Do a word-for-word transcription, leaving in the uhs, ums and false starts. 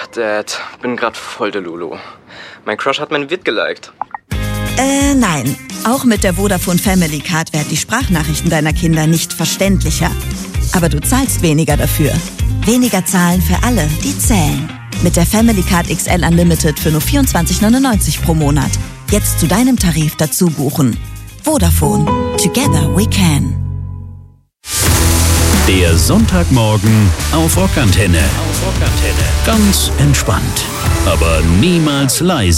Dad, bin grad voll der Lulu. Mein Crush hat mein Vid geliked. Äh, nein. Auch mit der Vodafone Family Card werden die Sprachnachrichten deiner Kinder nicht verständlicher. Aber du zahlst weniger dafür. Weniger zahlen für alle, die zählen. Mit der Family Card X L Unlimited für nur vierundzwanzig neunundneunzig pro Monat. Jetzt zu deinem Tarif dazu buchen. Vodafone. Together we can. Der Sonntagmorgen auf Rockantenne. Ganz entspannt, aber niemals leise.